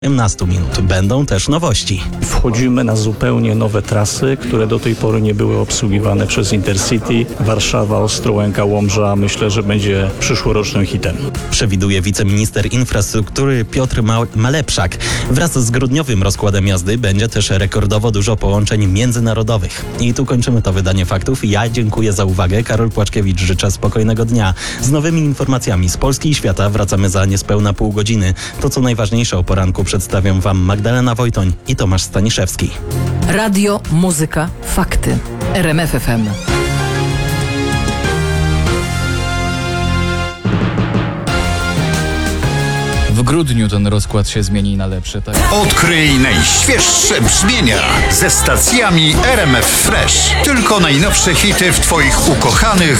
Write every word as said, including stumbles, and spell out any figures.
osiemnaście minut. Będą też nowości. Wchodzimy na zupełnie nowe trasy, które do tej pory nie były obsługiwane przez Intercity. Warszawa, Ostrołęka, Łomża. Myślę, że będzie przyszłorocznym hitem. Przewiduje wiceminister infrastruktury Piotr Ma- Malepszak. Wraz z grudniowym rozkładem jazdy będzie też rekordowo dużo połączeń międzynarodowych. I tu kończymy to wydanie faktów. Ja dziękuję za uwagę. Karol Płaczkiewicz, życzę spokojnego dnia. Z nowymi informacjami z Polski i świata wracamy za niespełna pół godziny. To co najważniejsze o poranku przedstawią Wam Magdalena Wojtoń i Tomasz Staniszewski. Radio, muzyka, fakty. R M F F M. W grudniu ten rozkład się zmieni na lepsze, tak? Odkryj najświeższe brzmienia ze stacjami R M F Fresh. Tylko najnowsze hity w Twoich ukochanych